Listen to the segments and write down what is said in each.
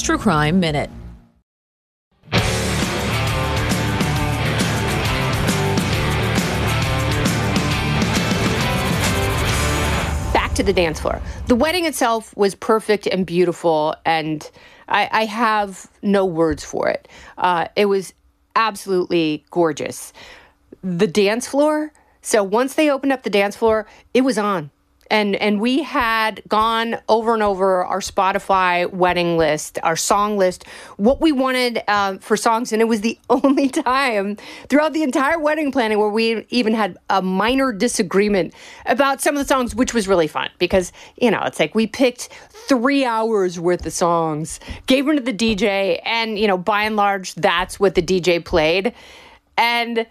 True Crime Minute. Back to the dance floor. The wedding itself was perfect and beautiful, and I have no words for it. It was absolutely gorgeous. The dance floor, so once they opened up the dance floor, it was on. And we had gone over and over our Spotify wedding list, our song list, what we wanted for songs. And it was the only time throughout the entire wedding planning where we even had a minor disagreement about some of the songs, which was really fun because, it's like we picked 3 hours worth of songs, gave them to the DJ, and, by and large, that's what the DJ played. And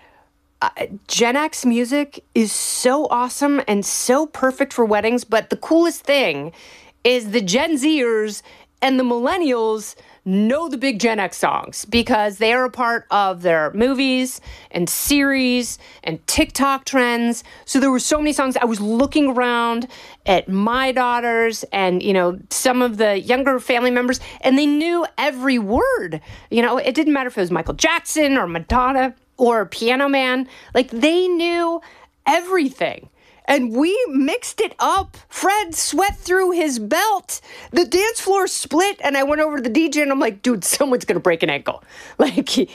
Gen X music is so awesome and so perfect for weddings, but the coolest thing is the Gen Zers and the millennials know the big Gen X songs because they are a part of their movies and series and TikTok trends. So there were so many songs. I was looking around at my daughters and, some of the younger family members, and they knew every word. It didn't matter if it was Michael Jackson or Madonna or Piano Man. Like, they knew everything. And we mixed it up. Fred sweat through his belt. The dance floor split, and I went over to the DJ, and I'm like, dude, someone's going to break an ankle. Like, you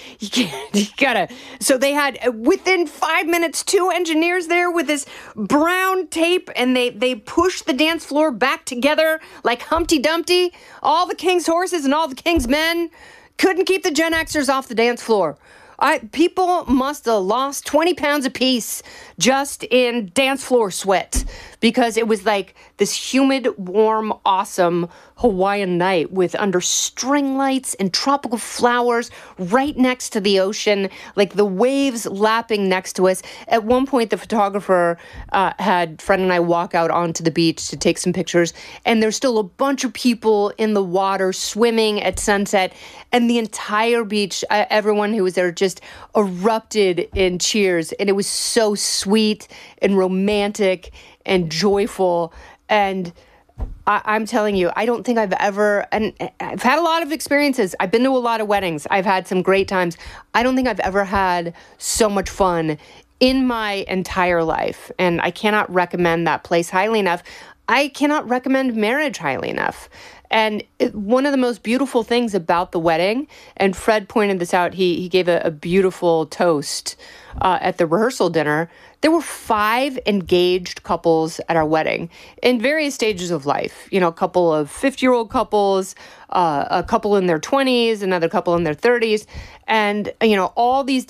gotta. So they had, within 5 minutes, 2 engineers there with this brown tape, and they pushed the dance floor back together like Humpty Dumpty. All the king's horses and all the king's men couldn't keep the Gen Xers off the dance floor. People must have lost 20 pounds apiece just in dance floor sweat because it was like this humid, warm, awesome Hawaiian night with under string lights and tropical flowers right next to the ocean, like the waves lapping next to us. At one point, the photographer had Fred and I walk out onto the beach to take some pictures, and there's still a bunch of people in the water swimming at sunset, and the entire beach, everyone who was there just erupted in cheers, and it was so sweet and romantic and joyful. And I'm telling you, I don't think I've ever, and I've had a lot of experiences. I've been to a lot of weddings. I've had some great times. I don't think I've ever had so much fun in my entire life. And I cannot recommend that place highly enough. I cannot recommend marriage highly enough. And one of the most beautiful things about the wedding, and Fred pointed this out, he gave a beautiful toast at the rehearsal dinner. There were 5 engaged couples at our wedding in various stages of life. A couple of 50-year-old couples, a couple in their 20s, another couple in their 30s, and, all these